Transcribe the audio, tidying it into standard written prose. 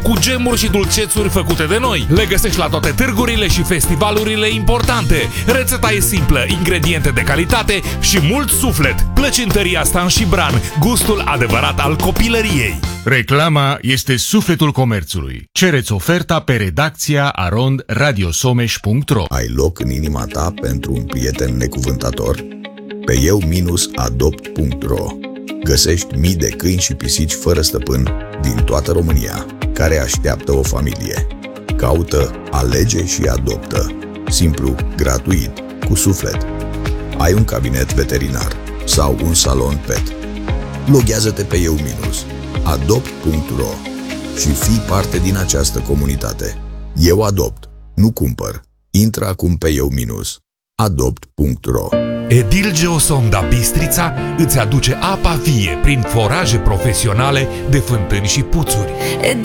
cu gemuri și dulcețuri făcute de noi. Le găsești la toate târgurile și festivalurile importante. Rețeta e simplă, ingrediente de calitate și mult suflet. Plăcintăria Stan și Bran, gustul adevărat al copilăriei. Reclama este sufletul comerțului. Cereți oferta pe redacția arondradiosomeș.ro. Ai loc în inima ta pentru un prieten necuvântător? Pe eu-adopt.ro găsești mii de câini și pisici fără stăpân din toată România, care așteaptă o familie. Caută, alege și adoptă. Simplu, gratuit, cu suflet. Ai un cabinet veterinar sau un salon pet? Loghează-te pe eu-adopt.ro și fii parte din această comunitate. Eu adopt, nu cumpăr. Intră acum pe eu-adopt.ro. Edil Geosonda Bistrița îți aduce apa vie prin foraje profesionale de fântâni și puțuri.